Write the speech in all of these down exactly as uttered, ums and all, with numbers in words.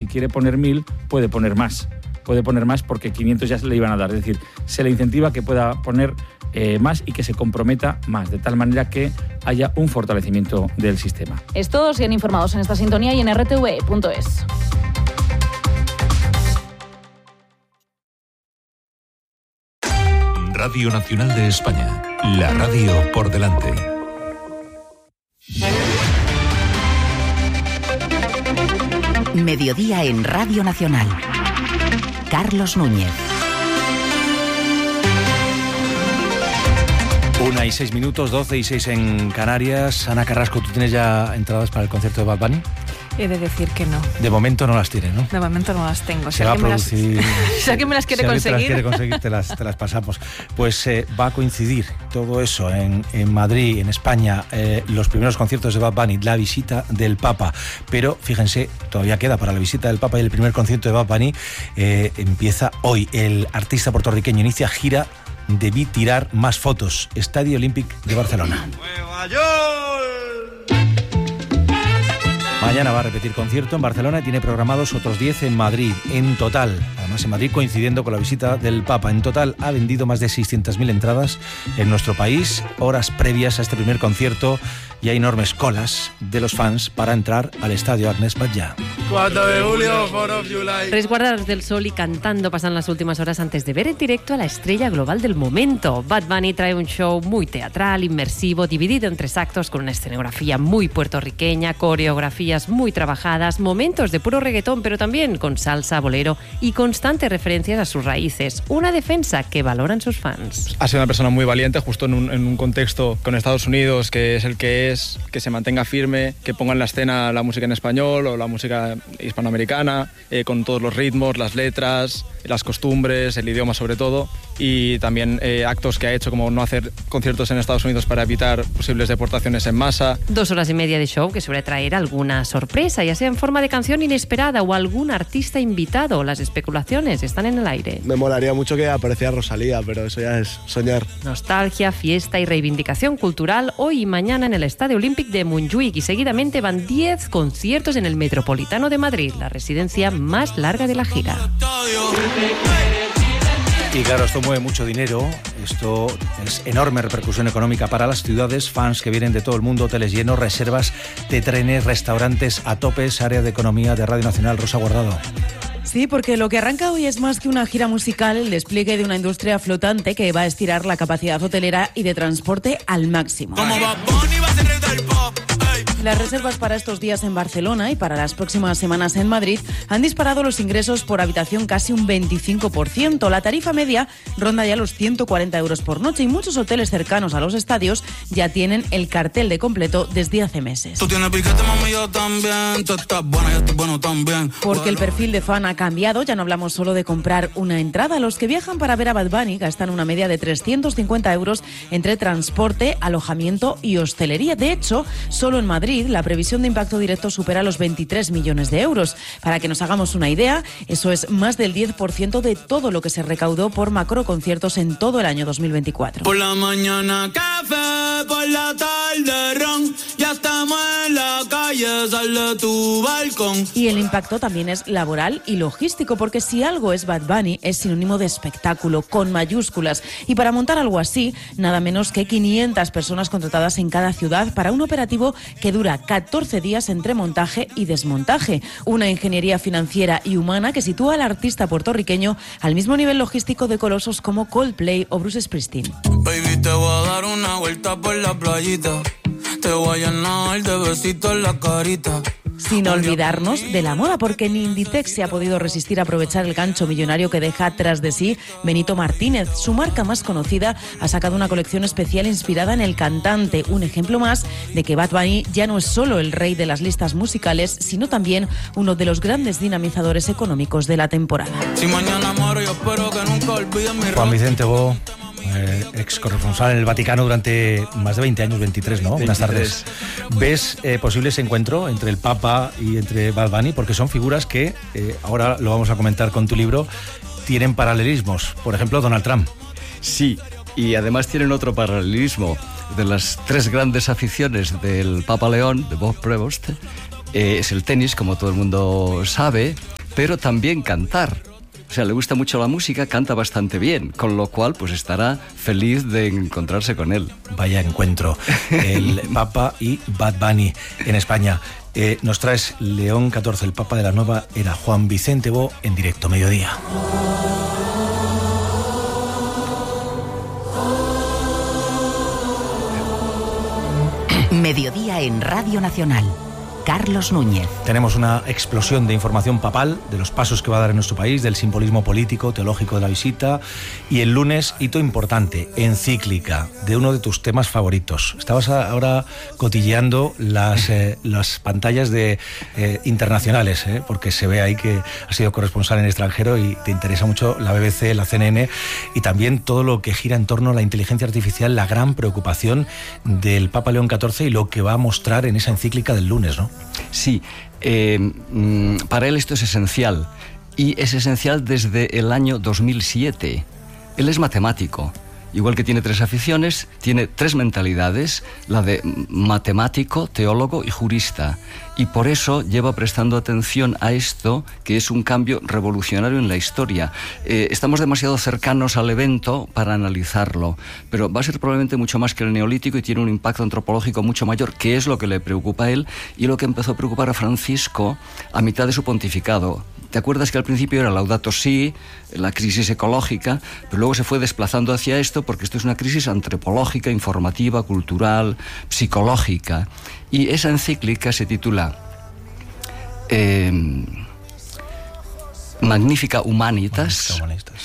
quiere poner mil, puede poner más. Puede poner más porque quinientos ya se le iban a dar. Es decir, se le incentiva que pueda poner eh, más y que se comprometa más, de tal manera que haya un fortalecimiento del sistema. Estos siguen informados en esta sintonía y en r t v punto es. Radio Nacional de España. La radio por delante. Mediodía en Radio Nacional. Carlos Núñez. Una y seis minutos, doce y seis en Canarias. Ana Carrasco, ¿tú tienes ya entradas para el concierto de Bad Bunny? He de decir que no. De momento no las tiene, ¿no? De momento no las tengo. Se si va a producir... Me las... si alguien me las quiere si conseguir... te las quiere conseguir, te las, te las pasamos. Pues eh, va a coincidir todo eso en, en Madrid, en España, eh, los primeros conciertos de Bad Bunny, la visita del Papa. Pero, fíjense, todavía queda para la visita del Papa y el primer concierto de Bad Bunny eh, empieza hoy. El artista puertorriqueño inicia gira Debí tirar más fotos. Estadio Olímpic de Barcelona. ¡Nueva York! Mañana va a repetir concierto en Barcelona y tiene programados otros diez en Madrid. En total, además en Madrid coincidiendo con la visita del Papa, en total ha vendido más de seiscientas mil entradas en nuestro país. Horas previas a este primer concierto y hay enormes colas de los fans para entrar al estadio Agnès Batlle. cuatro de julio, fourth of July. Resguardados del sol y cantando pasan las últimas horas antes de ver en directo a la estrella global del momento. Bad Bunny trae un show muy teatral, inmersivo, dividido en tres actos con una escenografía muy puertorriqueña, coreografías muy trabajadas, momentos de puro reggaetón, pero también con salsa, bolero y constantes referencias a sus raíces. Una defensa que valoran sus fans. Ha sido una persona muy valiente, justo en un, en un contexto con Estados Unidos, que es el que es, que se mantenga firme, que ponga en la escena la música en español o la música hispanoamericana, eh, con todos los ritmos, las letras, las costumbres, el idioma sobre todo, y también eh, actos que ha hecho como no hacer conciertos en Estados Unidos para evitar posibles deportaciones en masa. Dos horas y media de show que suele traer alguna sorpresa, ya sea en forma de canción inesperada o algún artista invitado. Las especulaciones están en el aire. Me molaría mucho que apareciera Rosalía, pero eso ya es soñar. Nostalgia, fiesta y reivindicación cultural hoy y mañana en el Estadio Olímpic de Montjuïc, y seguidamente van diez conciertos en el Metropolitano de Madrid, la residencia más larga de la gira. Y claro, esto mueve mucho dinero, esto es enorme repercusión económica para las ciudades, fans que vienen de todo el mundo, hoteles llenos, reservas de trenes, restaurantes a topes, área de economía de Radio Nacional. Rosa Guardado. Sí, porque lo que arranca hoy es más que una gira musical, el despliegue de una industria flotante que va a estirar la capacidad hotelera y de transporte al máximo. Las reservas para estos días en Barcelona y para las próximas semanas en Madrid han disparado los ingresos por habitación casi un veinticinco por ciento. La tarifa media ronda ya los ciento cuarenta euros por noche y muchos hoteles cercanos a los estadios ya tienen el cartel de completo desde hace meses. Tú tienes piquete, mami, yo también. Tú estás buena, yo estoy bueno también. Porque el perfil de fan ha cambiado, ya no hablamos solo de comprar una entrada. Los que viajan para ver a Bad Bunny gastan una media de trescientos cincuenta euros entre transporte, alojamiento y hostelería. De hecho, solo en Madrid la previsión de impacto directo supera los veintitrés millones de euros. Para que nos hagamos una idea, eso es más del diez por ciento de todo lo que se recaudó por macroconciertos en todo el año dos mil veinticuatro. Por la mañana café, por la tarde ron, ya estamos en la calle, sal de tu balcón. Y el impacto también es laboral y logístico, porque si algo es Bad Bunny, es sinónimo de espectáculo, con mayúsculas. Y para montar algo así, nada menos que quinientas personas contratadas en cada ciudad para un operativo que dura catorce días entre montaje y desmontaje. Una ingeniería financiera y humana que sitúa al artista puertorriqueño al mismo nivel logístico de colosos como Coldplay o Bruce Springsteen. Baby, te voy a dar una vuelta por la playita, te voy a llenar de besitos en la carita. Sin olvidarnos de la moda, porque ni Inditex se ha podido resistir a aprovechar el gancho millonario que deja tras de sí Benito Martínez. Su marca más conocida ha sacado una colección especial inspirada en el cantante. Un ejemplo más de que Bad Bunny ya no es solo el rey de las listas musicales, sino también uno de los grandes dinamizadores económicos de la temporada. Si mañana muero, yo espero que nunca olviden mi Juan Vicente Bo, Eh, ex corresponsal en el Vaticano durante más de veinte años, veintitrés, ¿no? Buenas tardes. ¿Ves eh, posible ese encuentro entre el Papa y entre Bad Bunny? Porque son figuras que, eh, ahora lo vamos a comentar con tu libro, tienen paralelismos. Por ejemplo, Donald Trump. Sí, y además tienen otro paralelismo. De las tres grandes aficiones del Papa León, de Bob Prevost, eh, es el tenis, como todo el mundo sabe, pero también cantar. O sea, le gusta mucho la música, canta bastante bien, con lo cual pues estará feliz de encontrarse con él. Vaya encuentro, el Papa y Bad Bunny en España. Eh, nos traes León catorce, el Papa de la nueva era, Juan Vicente Bo, en directo, mediodía. Mediodía en Radio Nacional. Carlos Núñez. Tenemos una explosión de información papal, de los pasos que va a dar en nuestro país, del simbolismo político, teológico de la visita. Y el lunes, hito importante, encíclica, de uno de tus temas favoritos. Estabas ahora cotilleando las, eh, las pantallas de, eh, internacionales, eh, porque se ve ahí que has sido corresponsal en el extranjero y te interesa mucho la B B C, la C N N, y también todo lo que gira en torno a la inteligencia artificial, la gran preocupación del Papa León catorce y lo que va a mostrar en esa encíclica del lunes, ¿no? Sí, eh, para él esto es esencial, y es esencial desde el año dos mil siete. Él es matemático, igual que tiene tres aficiones, tiene tres mentalidades, la de matemático, teólogo y jurista, y por eso lleva prestando atención a esto, que es un cambio revolucionario en la historia. Eh, estamos demasiado cercanos al evento para analizarlo, pero va a ser probablemente mucho más que el Neolítico y tiene un impacto antropológico mucho mayor, que es lo que le preocupa a él y lo que empezó a preocupar a Francisco a mitad de su pontificado. ¿Te acuerdas que al principio era Laudato Si, la crisis ecológica, pero luego se fue desplazando hacia esto porque esto es una crisis antropológica, informativa, cultural, psicológica? Y esa encíclica se titula eh, Magnifica Humanitas,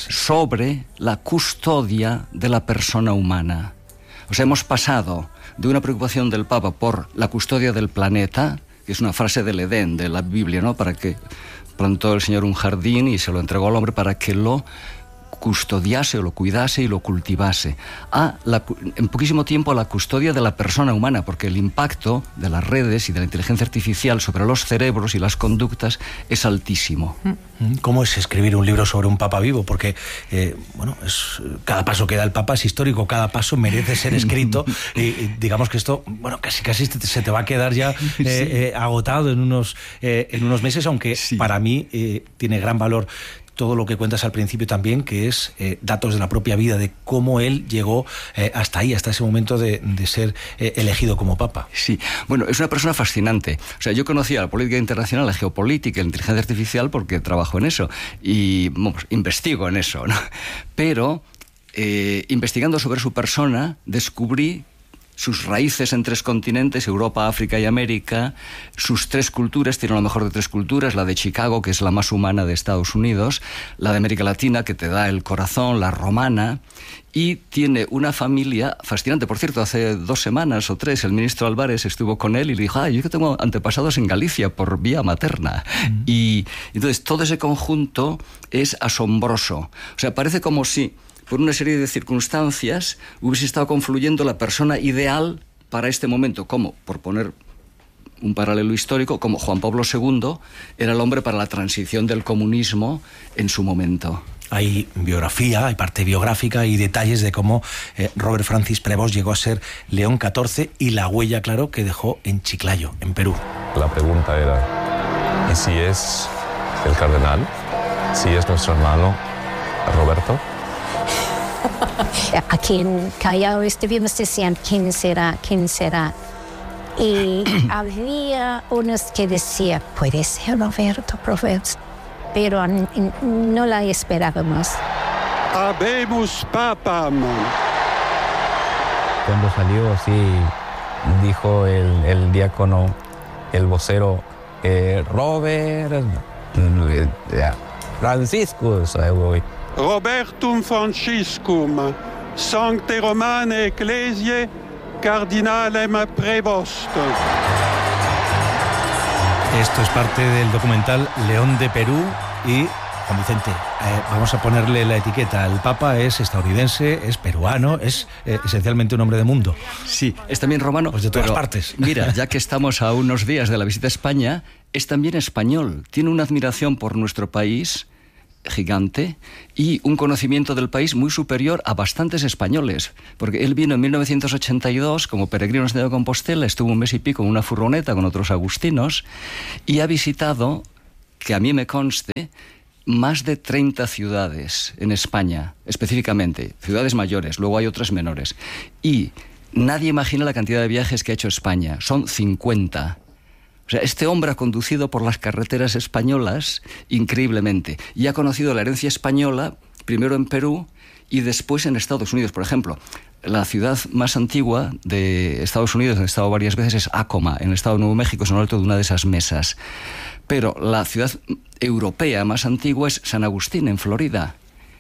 sobre la custodia de la persona humana. O sea, hemos pasado de una preocupación del Papa por la custodia del planeta, que es una frase del Edén, de la Biblia, ¿no? Para que plantó el Señor un jardín y se lo entregó al hombre para que lo custodiase o lo cuidase y lo cultivase. A la, en poquísimo tiempo a la custodia de la persona humana, porque el impacto de las redes y de la inteligencia artificial sobre los cerebros y las conductas es altísimo. ¿Cómo es escribir un libro sobre un Papa vivo? Porque, eh, bueno, es, cada paso que da el Papa es histórico, cada paso merece ser escrito y, y digamos que esto, bueno, casi casi se te va a quedar ya eh, sí. eh, agotado en unos, eh, en unos meses, aunque sí. para mí eh, tiene gran valor todo lo que cuentas al principio también, que es eh, datos de la propia vida, de cómo él llegó eh, hasta ahí, hasta ese momento de, de ser eh, elegido como Papa. Sí, bueno, es una persona fascinante. O sea, yo conocía la política internacional, la geopolítica, la inteligencia artificial, porque trabajo en eso y vamos, investigo en eso, ¿no? Pero eh, investigando sobre su persona, descubrí sus raíces en tres continentes, Europa, África y América, sus tres culturas, tiene lo mejor de tres culturas, la de Chicago, que es la más humana de Estados Unidos, la de América Latina, que te da el corazón, la romana, y tiene una familia fascinante. Por cierto, hace dos semanas o tres el ministro Álvarez estuvo con él y le dijo, ah, yo que tengo antepasados en Galicia por vía materna. Mm. Y entonces todo ese conjunto es asombroso. O sea, parece como si por una serie de circunstancias hubiese estado confluyendo la persona ideal para este momento, como, por poner un paralelo histórico, como Juan Pablo segundo era el hombre para la transición del comunismo en su momento. Hay biografía, hay parte biográfica y detalles de cómo eh, Robert Francis Prevost llegó a ser León catorce y la huella, claro, que dejó en Chiclayo, en Perú. La pregunta era, ¿y si es el cardenal? ¿Si es nuestro hermano Roberto? Aquí en Callao estuvimos diciendo quién será, quién será. Y había unos que decían, puede ser Roberto Prevost, pero no la esperábamos. Habemus papam. Cuando salió, sí, dijo el, el diácono, el vocero, eh, Robert, eh, Francisco, Robertum Franciscum, Sancte Romane Ecclesiae, Cardinalem Prevost. Esto es parte del documental León de Perú y, Juan Vicente, eh, vamos a ponerle la etiqueta. El Papa es estadounidense, es peruano, es eh, esencialmente un hombre de mundo. Sí, es también romano. Pues de todas pero, partes. Mira, ya que estamos a unos días de la visita a España, es también español. Tiene una admiración por nuestro país gigante y un conocimiento del país muy superior a bastantes españoles, porque él vino en mil novecientos ochenta y dos como peregrino de Compostela, estuvo un mes y pico en una furgoneta con otros agustinos y ha visitado que a mí me conste, más de treinta ciudades en España, específicamente, ciudades mayores, luego hay otras menores. Y nadie imagina la cantidad de viajes que ha hecho España, son cincuenta. O sea, este hombre ha conducido por las carreteras españolas increíblemente y ha conocido la herencia española, primero en Perú y después en Estados Unidos. Por ejemplo, la ciudad más antigua de Estados Unidos, he estado varias veces, es Acoma, en el estado de Nuevo México, es en lo alto de una de esas mesas. Pero la ciudad europea más antigua es San Agustín, en Florida.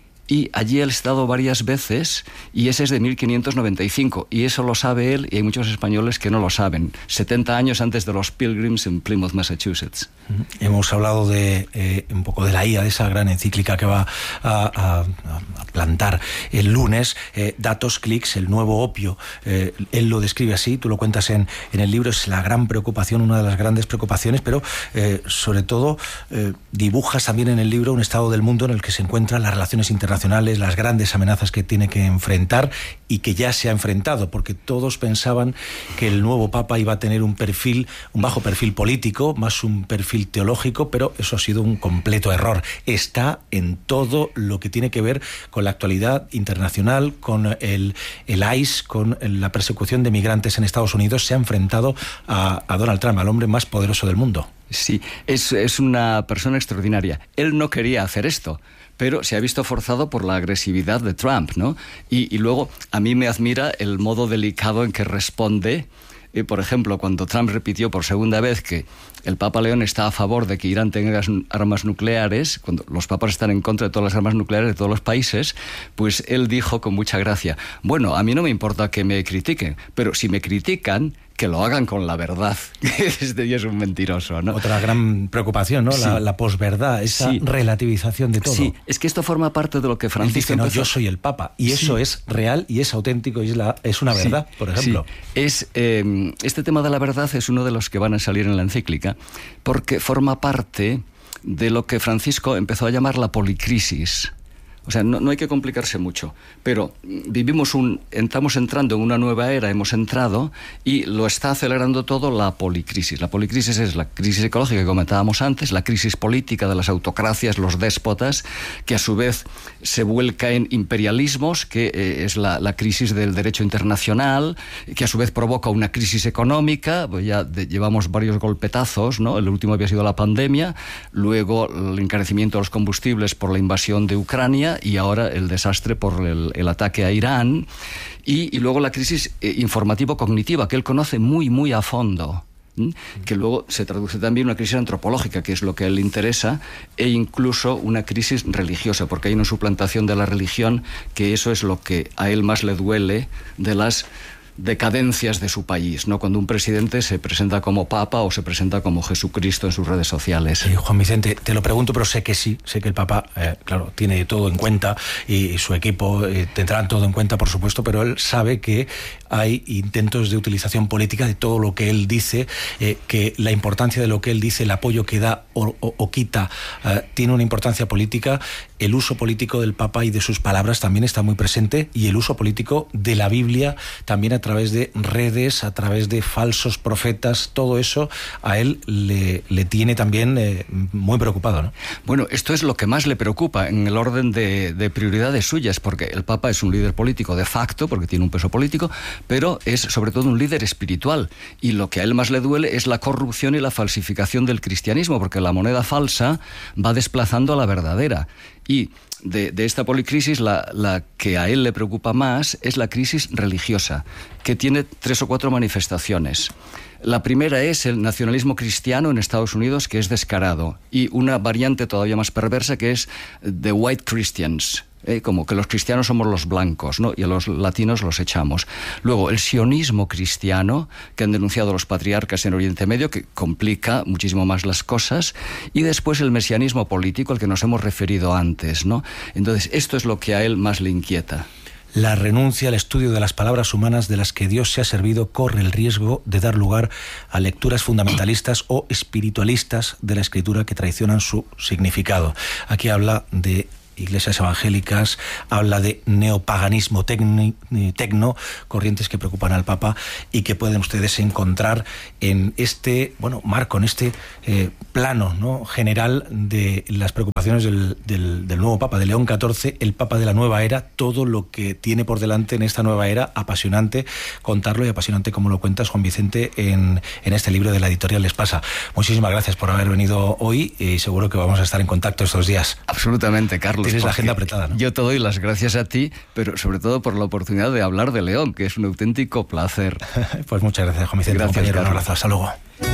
Y allí él ha estado varias veces, y ese es de mil quinientos noventa y cinco, y eso lo sabe él, y hay muchos españoles que no lo saben, setenta años antes de los Pilgrims en Plymouth, Massachusetts. Hemos hablado de eh, un poco de la I A, de esa gran encíclica que va a, a, a plantar el lunes, eh, datos, clics, el nuevo opio. Eh, él lo describe así, tú lo cuentas en, en el libro, es la gran preocupación, una de las grandes preocupaciones, pero eh, sobre todo eh, dibujas también en el libro un estado del mundo en el que se encuentran las relaciones internacionales, las grandes amenazas que tiene que enfrentar y que ya se ha enfrentado, porque todos pensaban que el nuevo Papa iba a tener un perfil, un bajo perfil político, más un perfil teológico, pero eso ha sido un completo error. Está en todo lo que tiene que ver con la actualidad internacional, con el, el I C E, con la persecución de migrantes en Estados Unidos. Se ha enfrentado a, a Donald Trump, al hombre más poderoso del mundo. Sí, es, es una persona extraordinaria. Él no quería hacer esto, pero se ha visto forzado por la agresividad de Trump, ¿no? Y, y luego a mí me admira el modo delicado en que responde. Eh, por ejemplo, cuando Trump repitió por segunda vez que el Papa León está a favor de que Irán tenga armas nucleares, cuando los papas están en contra de todas las armas nucleares de todos los países, pues él dijo con mucha gracia, bueno, a mí no me importa que me critiquen, pero si me critican, que lo hagan con la verdad. Este día es un mentiroso, ¿no? Otra gran preocupación, ¿no? Sí. La, la posverdad, esa sí. relativización de todo. Sí, es que esto forma parte de lo que Francisco dice, no, empezó... yo soy el Papa, y eso sí. es real y es auténtico y es, la, es una verdad, sí. por ejemplo. Sí. Es, eh, este tema de la verdad es uno de los que van a salir en la encíclica, porque forma parte de lo que Francisco empezó a llamar la policrisis. O sea, no, no hay que complicarse mucho, pero vivimos un, estamos entrando en una nueva era, hemos entrado, y lo está acelerando todo la policrisis. La policrisis es la crisis ecológica que comentábamos antes, la crisis política de las autocracias, los déspotas, que a su vez se vuelca en imperialismos, que eh, es la, la crisis del derecho internacional, que a su vez provoca una crisis económica, pues ya de, llevamos varios golpetazos, ¿no? El último había sido la pandemia, luego el encarecimiento de los combustibles por la invasión de Ucrania, y ahora el desastre por el, el ataque a Irán, y, y luego la crisis eh, informativo-cognitiva, que él conoce muy, muy a fondo, ¿m? Que luego se traduce también en una crisis antropológica, que es lo que a él le interesa, e incluso una crisis religiosa, porque hay una suplantación de la religión, que eso es lo que a él más le duele de las decadencias de su país, ¿no? Cuando un presidente se presenta como Papa o se presenta como Jesucristo en sus redes sociales. Sí, Juan Vicente, te lo pregunto, pero sé que sí, sé que el Papa, eh, claro, tiene todo en cuenta y, y su equipo eh, tendrán todo en cuenta, por supuesto, pero él sabe que hay intentos de utilización política de todo lo que él dice, eh, que la importancia de lo que él dice, el apoyo que da o, o, o quita, eh, tiene una importancia política. El uso político del Papa y de sus palabras también está muy presente, y el uso político de la Biblia también a través de redes, a través de falsos profetas, todo eso a él le, le tiene también eh, muy preocupado, ¿no? Bueno, esto es lo que más le preocupa en el orden de, de prioridades suyas, porque el Papa es un líder político de facto, porque tiene un peso político, pero es sobre todo un líder espiritual, y lo que a él más le duele es la corrupción y la falsificación del cristianismo, porque la moneda falsa va desplazando a la verdadera. Y de, de esta policrisis, la, la que a él le preocupa más es la crisis religiosa, que tiene tres o cuatro manifestaciones. La primera es el nacionalismo cristiano en Estados Unidos, que es descarado, y una variante todavía más perversa, que es The White Christians, ¿eh? Como que los cristianos somos los blancos, ¿no? Y a los latinos los echamos. Luego, el sionismo cristiano, que han denunciado los patriarcas en Oriente Medio, que complica muchísimo más las cosas. Y después el mesianismo político, al que nos hemos referido antes, ¿no? Entonces, esto es lo que a él más le inquieta. La renuncia al estudio de las palabras humanas de las que Dios se ha servido corre el riesgo de dar lugar a lecturas fundamentalistas o espiritualistas de la Escritura que traicionan su significado. Aquí habla de iglesias evangélicas, habla de neopaganismo tecni, tecno, corrientes que preocupan al Papa y que pueden ustedes encontrar en este, bueno, marco, en este eh, plano, ¿no?, general de las preocupaciones del, del, del nuevo Papa, de León catorce, el Papa de la nueva era, todo lo que tiene por delante en esta nueva era, apasionante contarlo y apasionante como lo cuentas, Juan Vicente, en, en este libro de la editorial Espasa. Muchísimas gracias por haber venido hoy y seguro que vamos a estar en contacto estos días. Absolutamente, Carlos. Tienes la agenda apretada, ¿no? Yo te doy las gracias a ti, pero sobre todo por la oportunidad de hablar de León, que es un auténtico placer. Pues muchas gracias, Juan Vicente. Gracias, compañero. Carlos. Un abrazo. Hasta luego.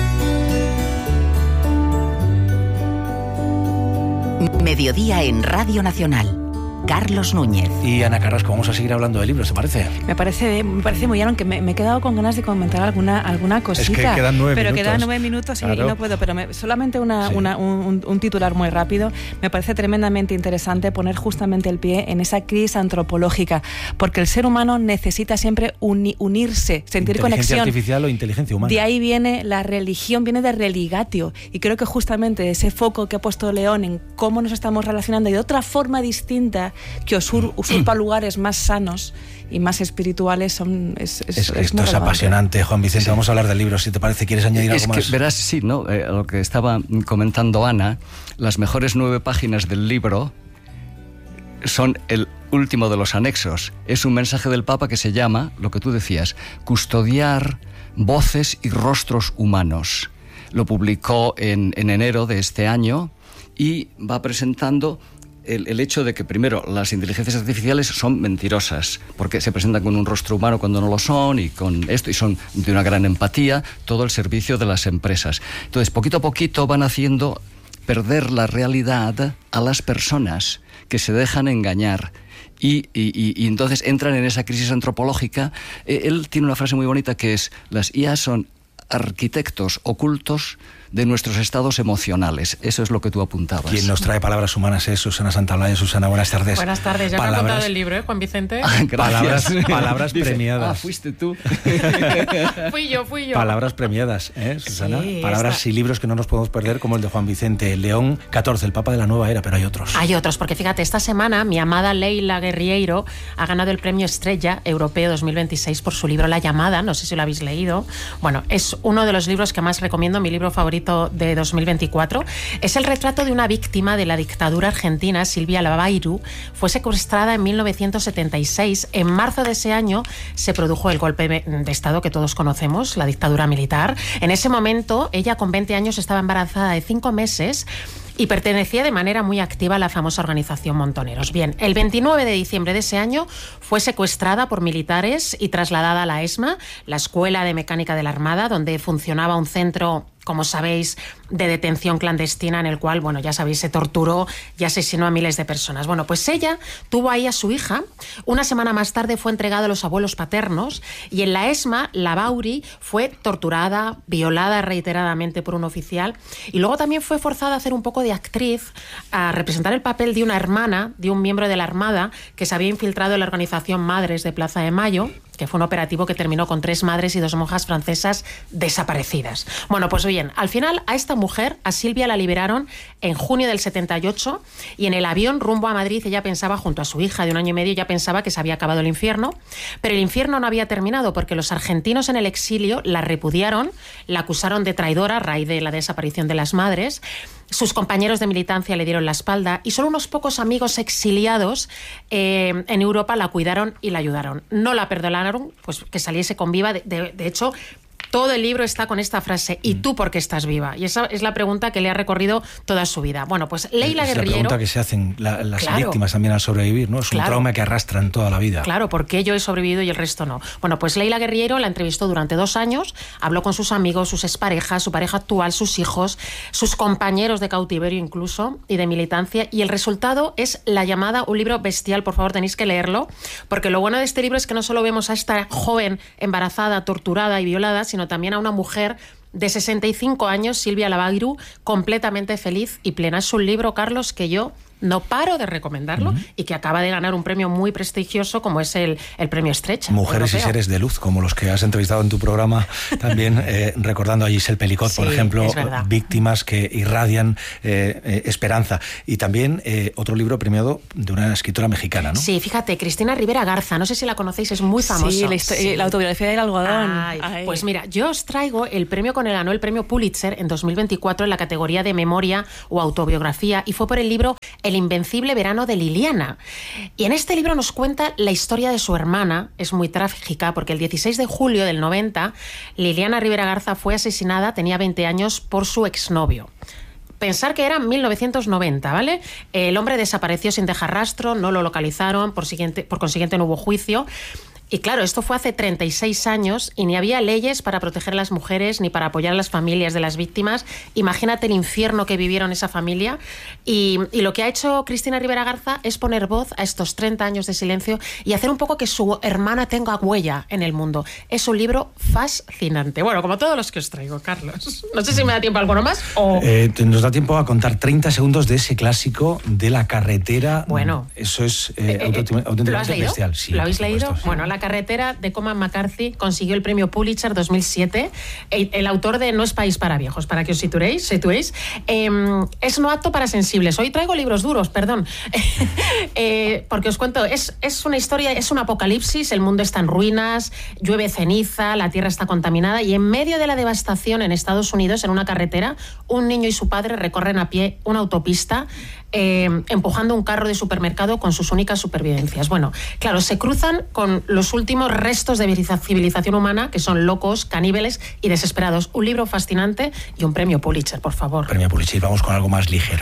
Mediodía en Radio Nacional. Carlos Núñez. Y Ana Carrasco, vamos a seguir hablando de libros, ¿te parece? Me parece, me parece muy bien, aunque me, me he quedado con ganas de comentar alguna, alguna cosita. Es que quedan nueve pero minutos. quedan nueve minutos y, Claro. y no puedo. Pero me, solamente una, Sí. una, un, un titular muy rápido. Me parece tremendamente interesante poner justamente el pie en esa crisis antropológica, porque el ser humano necesita siempre uni, unirse, sentir Inteligencia conexión. artificial o inteligencia humana. De ahí viene la religión, viene de religatio. Y creo que justamente ese foco que ha puesto León en cómo nos estamos relacionando y de otra forma distinta que usur, usurpa lugares más sanos y más espirituales son, es, es, Es, es esto muy es relevante. apasionante, Juan Vicente. Sí. Vamos a hablar del libro, si te parece. ¿Quieres añadir Es algo que, más? verás, sí, ¿no? Eh, lo que estaba comentando Ana, las mejores nueve páginas del libro son el último de los anexos. Es un mensaje del Papa que se llama, lo que tú decías, custodiar voces y rostros humanos. Lo publicó en, en enero de este año y va presentando El, el hecho de que, primero, las inteligencias artificiales son mentirosas, porque se presentan con un rostro humano cuando no lo son, y con esto, y son de una gran empatía, todo el servicio de las empresas. Entonces, poquito a poquito van haciendo perder la realidad a las personas que se dejan engañar. Y, y, y, y entonces entran en esa crisis antropológica. Eh, él tiene una frase muy bonita que es: las I A son arquitectos ocultos de nuestros estados emocionales. Eso es lo que tú apuntabas. Quien nos trae palabras humanas es Susana Santaolalla. Susana, buenas tardes. Buenas tardes, ya palabras, me ha contado el libro, ¿eh, Juan Vicente? Ah, palabras, palabras Dice, premiadas. Ah, fuiste tú. fui yo, fui yo. Palabras premiadas, ¿eh, Susana? Sí, palabras esta... y libros que no nos podemos perder, como el de Juan Vicente. León catorce, el Papa de la nueva era, pero hay otros. Hay otros, porque fíjate, esta semana mi amada Leila Guerriero ha ganado el premio Estrella Europeo dos mil veintiséis por su libro La llamada, no sé si lo habéis leído. Bueno, es uno de los libros que más recomiendo, mi libro favorito de dos mil veinticuatro. Es el retrato de una víctima de la dictadura argentina, Silvia Lavairo. Fue secuestrada en mil novecientos setenta y seis. En marzo de ese año se produjo el golpe de Estado que todos conocemos, la dictadura militar. En ese momento, ella con veinte años estaba embarazada de cinco meses y pertenecía de manera muy activa a la famosa organización Montoneros. Bien, el veintinueve de diciembre de ese año fue secuestrada por militares y trasladada a la ESMA, la Escuela de Mecánica de la Armada, donde funcionaba un centro, como sabéis, de detención clandestina en el cual, bueno, ya sabéis, se torturó y asesinó a miles de personas. Bueno, pues ella tuvo ahí a su hija. Una semana más tarde fue entregada a los abuelos paternos y en la ESMA, Lavauri fue torturada, violada reiteradamente por un oficial y luego también fue forzada a hacer un poco de actriz, a representar el papel de una hermana de un miembro de la Armada que se había infiltrado en la organización Madres de Plaza de Mayo, que fue un operativo que terminó con tres madres y dos monjas francesas desaparecidas. Bueno, pues bien, al final a esta mujer, a Silvia, la liberaron en junio del setenta y ocho y en el avión rumbo a Madrid ella pensaba, junto a su hija de un año y medio, ya pensaba que se había acabado el infierno, pero el infierno no había terminado porque los argentinos en el exilio la repudiaron, la acusaron de traidora a raíz de la desaparición de las madres. Sus compañeros de militancia le dieron la espalda y solo unos pocos amigos exiliados eh, en Europa la cuidaron y la ayudaron. No la perdonaron, pues que saliese con viva. De, de, de hecho, todo el libro está con esta frase: ¿y tú por qué estás viva? Y esa es la pregunta que le ha recorrido toda su vida. Bueno, pues Leila es Guerriero... la pregunta que se hacen la, las Claro. víctimas también al sobrevivir, ¿no? Es Claro. un trauma que arrastran toda la vida. Claro, ¿por qué yo he sobrevivido y el resto no? Bueno, pues Leila Guerriero la entrevistó durante dos años, habló con sus amigos, sus exparejas, su pareja actual, sus hijos, sus compañeros de cautiverio incluso, y de militancia, y el resultado es La llamada, un libro bestial, por favor tenéis que leerlo, porque lo bueno de este libro es que no solo vemos a esta joven embarazada, torturada y violada, sino también a una mujer de sesenta y cinco años, Silvia Lavairo, completamente feliz y plena. Es un libro, Carlos, que yo no paro de recomendarlo, uh-huh. y que acaba de ganar un premio muy prestigioso como es el, el premio Estrecha. Mujeres europeo. y seres de luz, como los que has entrevistado en tu programa, también eh, recordando a Giselle Pelicot, sí, por ejemplo, víctimas que irradian eh, eh, esperanza. Y también eh, otro libro premiado de una escritora mexicana, ¿no? Sí, fíjate, Cristina Rivera Garza, no sé si la conocéis, es muy famosa. Sí, la, sí. la autobiografía del algodón. Ay, Ay. Pues mira, yo os traigo el premio con el ganó el premio Pulitzer en dos mil veinticuatro en la categoría de memoria o autobiografía, y fue por el libro El invencible verano de Liliana. Y en este libro nos cuenta la historia de su hermana. Es muy trágica porque el dieciséis de julio del noventa, Liliana Rivera Garza fue asesinada, tenía veinte años, por su exnovio. Pensar que era mil novecientos noventa, ¿vale? El hombre desapareció sin dejar rastro, no lo localizaron, por, siguiente, por consiguiente no hubo juicio. Y claro, esto fue hace treinta y seis años y ni había leyes para proteger a las mujeres ni para apoyar a las familias de las víctimas. Imagínate el infierno que vivieron esa familia. Y, y lo que ha hecho Cristina Rivera Garza es poner voz a estos treinta años de silencio y hacer un poco que su hermana tenga huella en el mundo. Es un libro fascinante. Bueno, como todos los que os traigo, Carlos. No sé si me da tiempo a alguno más o... Eh, nos da tiempo a contar treinta segundos de ese clásico de La carretera. Bueno. Eso es eh, eh, auténticamente ¿Lo has leído? bestial. Sí, ¿Lo habéis supuesto, leído? Sí. Bueno, La carretera de Cormac McCarthy consiguió el premio Pulitzer dos mil siete. El, el autor de No es país para viejos, para que os situéis. situéis. Eh, es no apto para sensibles. Hoy traigo libros duros, perdón. eh, porque os cuento, es, es una historia, es un apocalipsis, el mundo está en ruinas, llueve ceniza, la tierra está contaminada y en medio de la devastación en Estados Unidos, en una carretera, un niño y su padre recorren a pie una autopista eh, empujando un carro de supermercado con sus únicas supervivencias. Bueno, claro, se cruzan con los últimos restos de civilización humana, que son locos, caníbales y desesperados. Un libro fascinante y un premio Pulitzer, por favor. Premio Pulitzer, vamos con algo más ligero.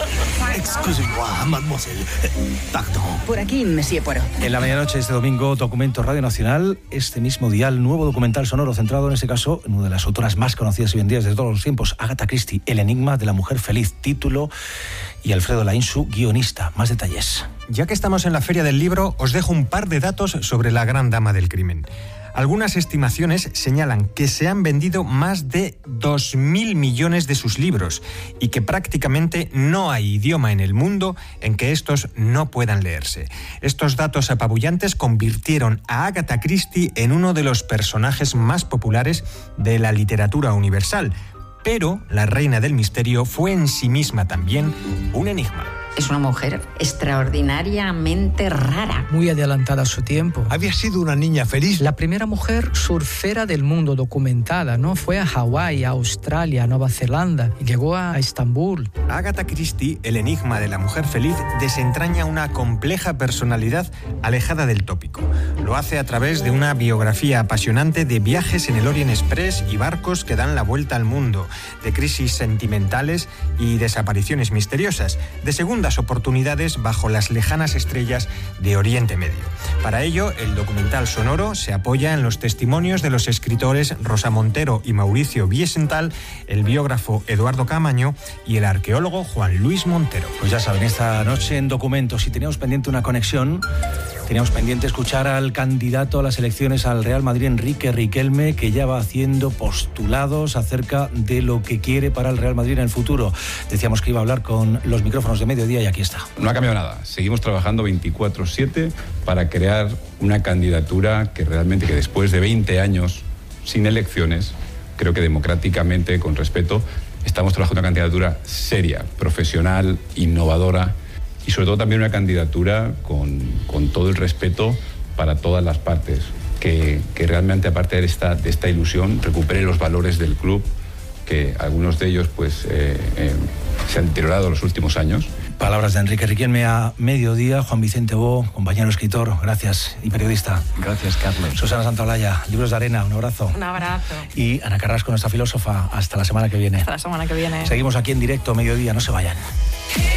Excusez-moi, mademoiselle. Pardon. Por aquí, monsieur Poirot. En la medianoche de este domingo, Documento Radio Nacional, este mismo dial, nuevo documental sonoro centrado en este caso en una de las autoras más conocidas y vendidas de todos los tiempos, Agatha Christie, El enigma de la mujer feliz, título, y Alfredo Laín, su guionista. Más detalles. Ya que estamos en la Feria del Libro, os dejo un par de datos sobre la gran dama del crimen. Algunas estimaciones señalan que se han vendido más de dos mil millones de sus libros y que prácticamente no hay idioma en el mundo en que estos no puedan leerse. Estos datos apabullantes convirtieron a Agatha Christie en uno de los personajes más populares de la literatura universal. Pero la reina del misterio fue en sí misma también un enigma. Es una mujer extraordinariamente rara. Muy adelantada a su tiempo. Había sido una niña feliz. La primera mujer surfera del mundo documentada, ¿no? Fue a Hawái, a Australia, a Nueva Zelanda y llegó a Estambul. Agatha Christie, el enigma de la mujer feliz, desentraña una compleja personalidad alejada del tópico. Lo hace a través de una biografía apasionante de viajes en el Orient Express y barcos que dan la vuelta al mundo, de crisis sentimentales y desapariciones misteriosas, de segunda oportunidades bajo las lejanas estrellas de Oriente Medio. Para ello, el documental sonoro se apoya en los testimonios de los escritores Rosa Montero y Mauricio Wiesenthal, el biógrafo Eduardo Camaño y el arqueólogo Juan Luis Montero. Pues ya saben, esta noche en Documentos, si teníamos pendiente una conexión, teníamos pendiente escuchar al candidato a las elecciones al Real Madrid, Enrique Riquelme, que ya va haciendo postulados acerca de lo que quiere para el Real Madrid en el futuro. Decíamos que iba a hablar con los micrófonos de Mediodía y aquí está. No ha cambiado nada. Seguimos trabajando veinticuatro siete para crear una candidatura que realmente, que después de veinte años sin elecciones, creo que democráticamente, con respeto, estamos trabajando una candidatura seria, profesional, innovadora y sobre todo también una candidatura con, con todo el respeto para todas las partes, que, que realmente, aparte de esta, de esta ilusión, recupere los valores del club, que algunos de ellos pues eh, eh, se han deteriorado en los últimos años. Palabras de Enrique Riquelme a Mediodía. Juan Vicente Bo, compañero escritor, gracias, y periodista. Gracias, Carlos. Susana Santaolalla, Libros de Arena, un abrazo. Un abrazo. Y Ana Carrasco, nuestra filósofa, hasta la semana que viene. Hasta la semana que viene. Seguimos aquí en directo, Mediodía, no se vayan.